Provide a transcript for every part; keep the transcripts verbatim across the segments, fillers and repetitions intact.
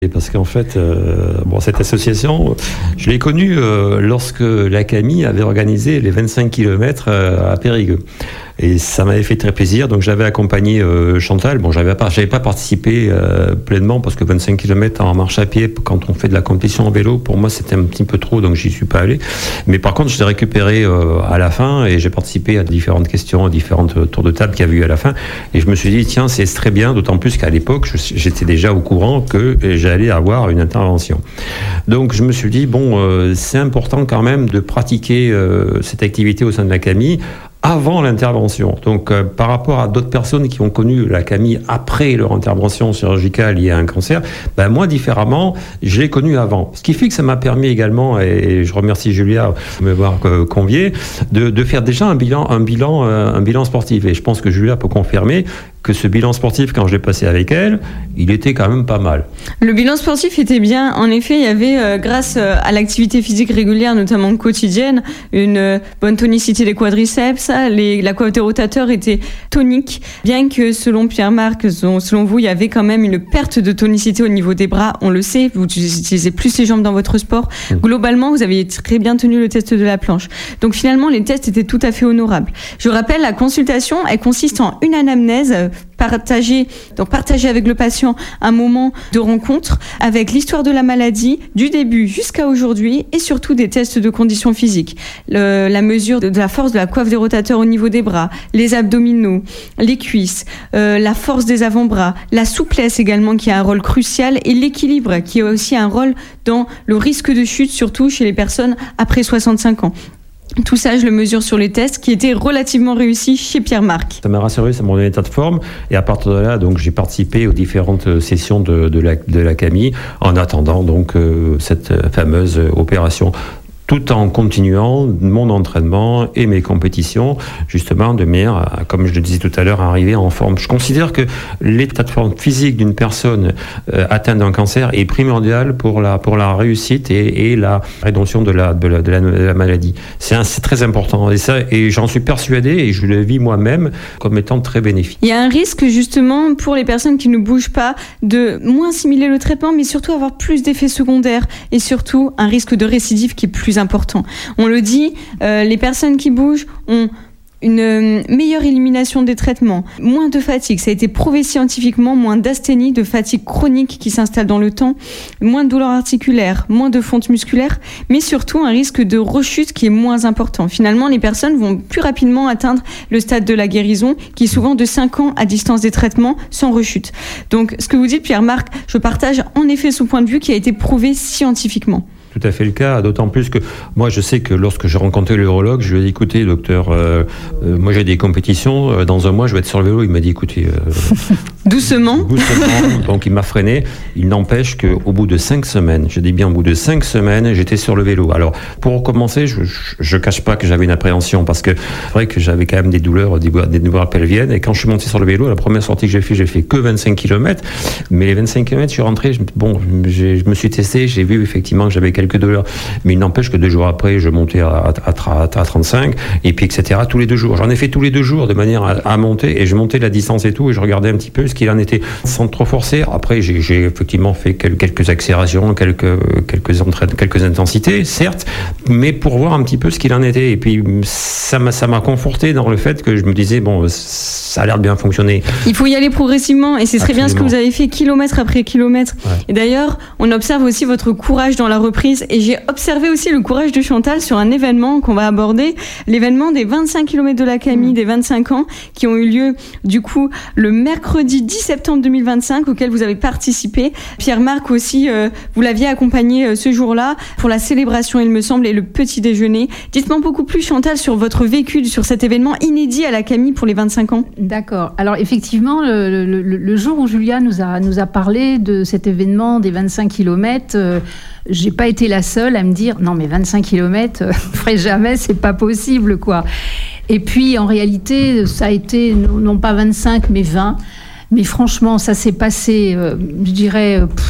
Et parce qu'en fait, euh, bon, cette association, je l'ai connue euh, lorsque la Camille avait organisé les vingt-cinq kilomètres euh, à Périgueux. Et ça m'avait fait très plaisir. Donc j'avais accompagné euh, Chantal. Bon, j'avais pas, j'avais pas participé euh, pleinement parce que vingt-cinq kilomètres en marche à pied, quand on fait de la compétition en vélo, pour moi c'était un petit peu trop, donc j'y suis pas allé. Mais par contre, je l'ai récupéré euh, à la fin et j'ai participé à différentes questions, à différentes tours de table qu'il y a eu à la fin. Et je me suis dit, tiens, c'est très bien, d'autant plus qu'à l'époque, je, j'étais déjà au courant que j'allais avoir une intervention. Donc je me suis dit, bon, euh, c'est important quand même de pratiquer euh, cette activité au sein de la Camille avant l'intervention. Donc, euh, par rapport à d'autres personnes qui ont connu la Camille après leur intervention chirurgicale liée à un cancer, ben moi, différemment, je l'ai connue avant. Ce qui fait que ça m'a permis également, et je remercie Julia de me voir euh, convié, de, de faire déjà un bilan, un bilan, euh, un bilan sportif. Et je pense que Julia peut confirmer que ce bilan sportif, quand je l'ai passé avec elle, il était quand même pas mal. Le bilan sportif était bien. En effet, il y avait, euh, grâce à l'activité physique régulière, notamment quotidienne, une euh, bonne tonicité des quadriceps. Les, la coiffe des rotateurs était tonique, bien que selon Pierre-Marc, selon vous, il y avait quand même une perte de tonicité au niveau des bras. On le sait, vous utilisez plus les jambes dans votre sport. Mmh. Globalement, vous avez très bien tenu le test de la planche. Donc finalement, les tests étaient tout à fait honorables. Je rappelle, la consultation, elle consiste en une anamnèse partager, donc partager avec le patient un moment de rencontre avec l'histoire de la maladie, du début jusqu'à aujourd'hui, et surtout des tests de conditions physiques. Le, la mesure de, de la force de la coiffe des rotateurs au niveau des bras, les abdominaux, les cuisses, euh, la force des avant-bras, la souplesse également qui a un rôle crucial, et l'équilibre qui a aussi un rôle dans le risque de chute, surtout chez les personnes après soixante-cinq ans. Tout ça, je le mesure sur les tests qui étaient relativement réussis chez Pierre-Marc. Ça m'a rassuré, ça m'a donné un état de forme. Et à partir de là, donc, j'ai participé aux différentes sessions de, de, la, de la Camille en attendant donc, euh, cette fameuse opération, tout en continuant mon entraînement et mes compétitions, justement, de manière, à, comme je le disais tout à l'heure, à arriver en forme. Je considère que l'état de forme physique d'une personne euh, atteinte d'un cancer est primordial pour la, pour la réussite et, et la réduction de la, de la, de la, de la maladie. C'est, un, c'est très important. Et, ça, et j'en suis persuadé, et je le vis moi-même, comme étant très bénéfique. Il y a un risque, justement, pour les personnes qui ne bougent pas, de moins assimiler le traitement, mais surtout avoir plus d'effets secondaires, et surtout un risque de récidive qui est plus important. On le dit, euh, les personnes qui bougent ont une meilleure élimination des traitements, moins de fatigue, ça a été prouvé scientifiquement, moins d'asthénie, de fatigue chronique qui s'installe dans le temps, moins de douleurs articulaires, moins de fonte musculaire, mais surtout un risque de rechute qui est moins important. Finalement, les personnes vont plus rapidement atteindre le stade de la guérison, qui est souvent de cinq ans à distance des traitements, sans rechute. Donc, ce que vous dites, Pierre-Marc, je partage en effet ce point de vue qui a été prouvé scientifiquement. Tout à fait le cas, d'autant plus que moi je sais que lorsque j'ai rencontré l'urologue, je lui ai dit écoutez docteur, euh, euh, moi j'ai des compétitions, euh, dans un mois je vais être sur le vélo. Il m'a dit écoutez... Euh, doucement. doucement. Donc il m'a freiné. Il n'empêche qu'au bout de cinq semaines, je dis bien au bout de cinq semaines, j'étais sur le vélo. Alors pour commencer, je ne cache pas que j'avais une appréhension parce que c'est vrai que j'avais quand même des douleurs, des, des douleurs pelviennes. Et quand je suis monté sur le vélo, la première sortie que j'ai fait, j'ai fait que vingt-cinq kilomètres. Mais les vingt-cinq kilomètres, je suis rentré, je, bon, je me suis testé, j'ai vu effectivement que j'avais quelques douleurs, mais il n'empêche que deux jours après, je montais à, à, à, à trente-cinq, et puis et cetera tous les deux jours. J'en ai fait tous les deux jours de manière à, à monter, et je montais la distance et tout, et je regardais un petit peu ce qu'il en était, sans trop forcer. Après, j'ai, j'ai effectivement fait quelques, quelques accélérations, quelques, quelques, entraînes, quelques intensités, certes, mais pour voir un petit peu ce qu'il en était. Et puis, ça m'a, ça m'a conforté dans le fait que je me disais, bon, ça a l'air de bien fonctionner. Il faut y aller progressivement, et c'est très bien ce que vous avez fait kilomètre après kilomètre. Ouais. Et d'ailleurs, on observe aussi votre courage dans la reprise, et j'ai observé aussi le courage de Chantal sur un événement qu'on va aborder, l'événement des vingt-cinq kilomètres de la Camille, mmh. des vingt-cinq ans, qui ont eu lieu, du coup, le mercredi dix septembre deux mille vingt-cinq, auquel vous avez participé. Pierre-Marc aussi, euh, vous l'aviez accompagné euh, ce jour-là pour la célébration, il me semble, et le petit déjeuner. Dites-moi beaucoup plus, Chantal, sur votre vécu sur cet événement inédit à la Camille pour les vingt-cinq ans. D'accord. Alors, effectivement, le, le, le jour où Julia nous a, nous a parlé de cet événement des vingt-cinq kilomètres, euh, j'ai pas été la seule à me dire non mais vingt-cinq kilomètres, euh, je ferai jamais, c'est pas possible quoi. Et puis en réalité ça a été non, non pas vingt-cinq mais vingt, mais franchement ça s'est passé, euh, je dirais, pff,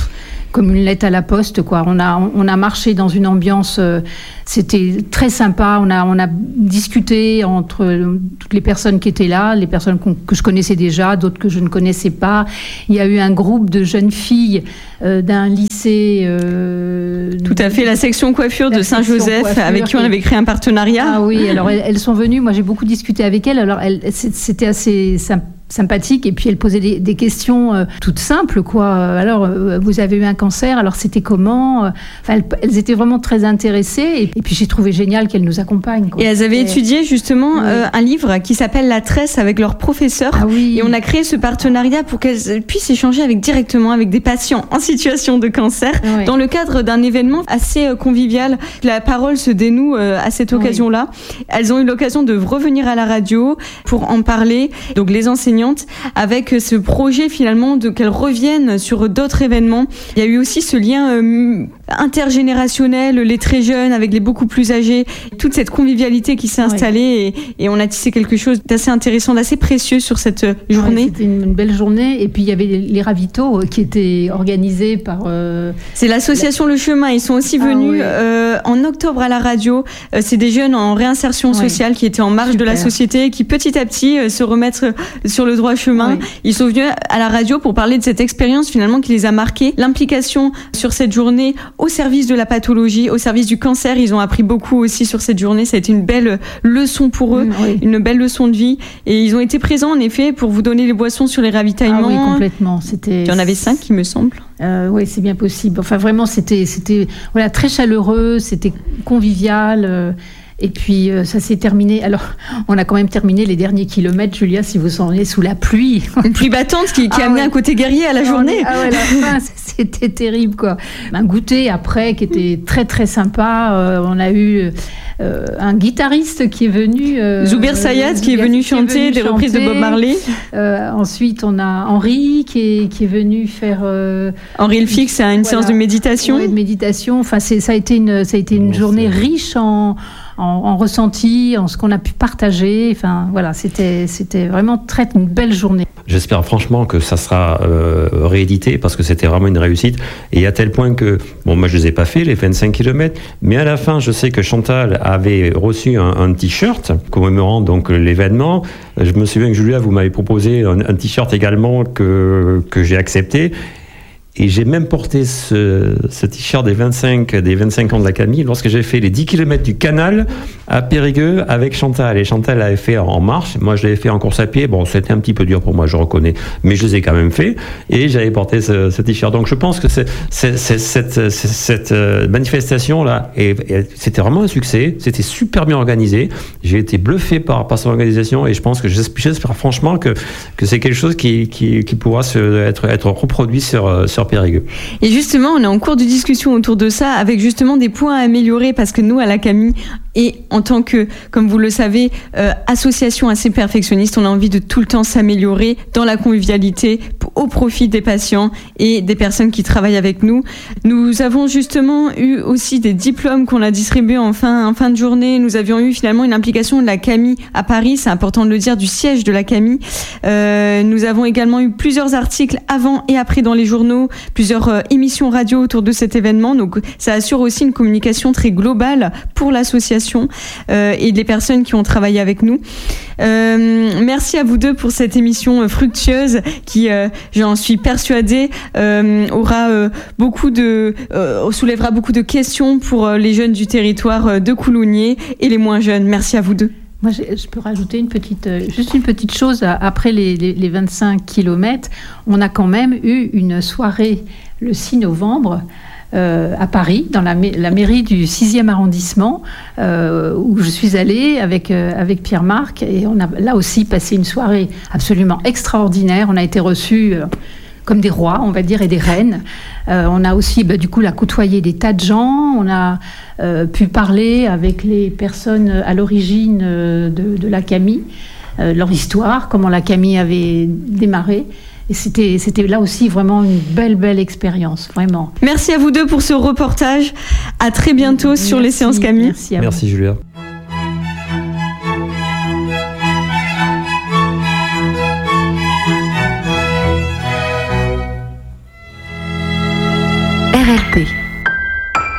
comme une lettre à la poste, quoi. On a, on a marché dans une ambiance, euh, c'était très sympa. On a, on a discuté entre toutes les personnes qui étaient là, les personnes que je connaissais déjà, d'autres que je ne connaissais pas. Il y a eu un groupe de jeunes filles euh, d'un lycée. Euh, Tout à fait, la section coiffure de Saint-Joseph, avec qui on avait créé un partenariat. Ah oui, alors elles, elles sont venues. Moi, j'ai beaucoup discuté avec elles. Alors, elles, c'était assez sympa. sympathique, et puis elle posait des, des questions euh, toutes simples, quoi. Alors, euh, vous avez eu un cancer, alors c'était comment? Enfin, elles, elles étaient vraiment très intéressées, et, et puis j'ai trouvé génial qu'elles nous accompagnent, quoi. Et elles avaient et... étudié justement oui. euh, un livre qui s'appelle La Tresse avec leurs professeurs, ah, oui. et on a créé ce partenariat pour qu'elles puissent échanger avec, directement avec des patients en situation de cancer, oui. dans le cadre d'un événement assez euh, convivial. La parole se dénoue euh, à cette occasion-là. Oui. Elles ont eu l'occasion de revenir à la radio pour en parler, donc les enseignants, avec ce projet finalement de qu'elles reviennent sur d'autres événements. Il y a eu aussi ce lien euh, intergénérationnel, les très jeunes avec les beaucoup plus âgés, toute cette convivialité qui s'est installée, oui. et, et on a tissé quelque chose d'assez intéressant, d'assez précieux sur cette journée. Ouais, c'était une, une belle journée, et puis il y avait les, les ravitaux qui étaient organisés par... Euh, C'est l'association la... Le Chemin, ils sont aussi venus ah, oui. euh, en octobre à la radio. Euh, c'est des jeunes en réinsertion sociale oui. qui étaient en marge Super. de la société, qui petit à petit euh, se remettent sur le droit chemin. Oui. Ils sont venus à la radio pour parler de cette expérience finalement qui les a marqués. L'implication sur cette journée au service de la pathologie, au service du cancer. Ils ont appris beaucoup aussi sur cette journée. Ça a été une belle leçon pour eux, oui. une belle leçon de vie. Et ils ont été présents en effet pour vous donner les boissons sur les ravitaillements. Ah oui, complètement. C'était... Il y en avait cinq, il me semble. Euh, oui, c'est bien possible. Enfin, vraiment, c'était, c'était voilà, très chaleureux, c'était convivial. Euh... Et puis, euh, ça s'est terminé. Alors, on a quand même terminé les derniers kilomètres, Julia, si vous s'en allez sous la pluie. Une pluie battante qui, qui ah a amené ouais. un côté guerrier à la journée. Ah ouais, la fin, c'était terrible, quoi. Un goûter après qui était très, très sympa. Euh, on a eu euh, un guitariste qui est venu... Euh, Zoubir Sayad, euh, qui est venu chanter est venu des chanter. reprises de Bob Marley. Euh, ensuite, on a Henri qui est, qui est venu faire... Euh, Henri Elfix, c'est une voilà, séance de méditation. Ouais, de méditation. Enfin, c'est, ça a été une, ça a été une bon, journée c'est... riche en... En, en ressenti, en ce qu'on a pu partager. Enfin, voilà, c'était, c'était vraiment très, une belle journée. J'espère franchement que ça sera euh, réédité parce que c'était vraiment une réussite. Et à tel point que, bon, moi je ne les ai pas fait, les vingt-cinq kilomètres, mais à la fin, je sais que Chantal avait reçu un, un t-shirt commémorant donc l'événement. Je me souviens que Julia, vous m'avez proposé un, un t-shirt également que, que j'ai accepté. Et j'ai même porté ce, ce t-shirt des vingt-cinq, des vingt-cinq ans de la Camille lorsque j'ai fait les dix kilomètres du canal à Périgueux avec Chantal. Et Chantal l'avait fait en marche. Moi, je l'avais fait en course à pied. Bon, c'était un petit peu dur pour moi, je reconnais. Mais je les ai quand même fait. Et j'avais porté ce, ce t-shirt. Donc, je pense que c'est, c'est, c'est, cette, c'est, cette manifestation-là, et, et c'était vraiment un succès. C'était super bien organisé. J'ai été bluffé par, par son organisation. Et je pense que j'espère, j'espère franchement que, que c'est quelque chose qui, qui, qui pourra se, être, être reproduit sur, sur Périgueux. Et justement, on est en cours de discussion autour de ça, avec justement des points à améliorer, parce que nous, à la Camille, et en tant que, comme vous le savez, euh, association assez perfectionniste, on a envie de tout le temps s'améliorer dans la convivialité au profit des patients et des personnes qui travaillent avec nous. Nous avons justement eu aussi des diplômes qu'on a distribués en fin, en fin de journée. Nous avions eu finalement une implication de la Camille à Paris, c'est important de le dire, du siège de la Camille. Euh, nous avons également eu plusieurs articles avant et après dans les journaux, plusieurs euh, émissions radio autour de cet événement. Donc ça assure aussi une communication très globale pour l'association euh, et les personnes qui ont travaillé avec nous. Euh, merci à vous deux pour cette émission fructueuse qui, euh, j'en suis persuadée, euh, aura euh, beaucoup de, euh, soulèvera beaucoup de questions pour euh, les jeunes du territoire de Coulommiers et les moins jeunes. Merci à vous deux. Moi, je peux rajouter une petite, juste une petite chose. Après les, les, les vingt-cinq kilomètres, on a quand même eu une soirée le six novembre euh, à Paris, dans la, la mairie du sixième arrondissement, euh, où je suis allée avec, euh, avec Pierre-Marc. Et on a là aussi passé une soirée absolument extraordinaire. On a été reçus euh, comme des rois, on va dire, et des reines. Euh, on a aussi, bah, du coup, là, côtoyé des tas de gens. On a euh, pu parler avec les personnes à l'origine euh, de, de la Camille, euh, leur histoire, comment la Camille avait démarré. Et c'était, c'était là aussi vraiment une belle, belle expérience, vraiment. Merci à vous deux pour ce reportage. À très bientôt merci, sur les séances Camille. Merci, à merci Julia. P.